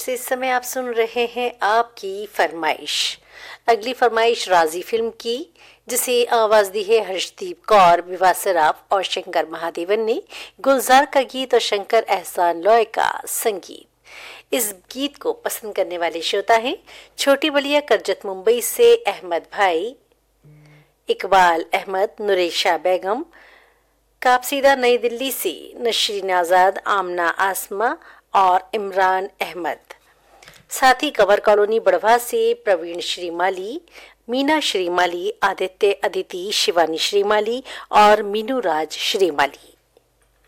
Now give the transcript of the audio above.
से इस समय आप सुन रहे हैं आपकी फरमाइश। अगली फरमाइश राजी फिल्म की, जिसे आवाज दी है हर्षदीप कौर, विवाह सराफ और शंकर महादेवन ने। गुलजार का गीत और शंकर एहसान लॉय का संगीत। इस गीत को पसंद करने वाले श्रोता हैं छोटी बलिया करजत मुंबई से अहमद भाई, इकबाल अहमद, नुरेशा बेगम, कापसीदा नई दिल्ली से नशरीन आजाद, आमना आसमा और इमरान अहमद। साथ ही कवर कॉलोनी बड़वा से प्रवीण श्रीमाली, मीना श्रीमाली, आदित्य अदिति, शिवानी श्रीमाली और मीनू राज श्रीमाली।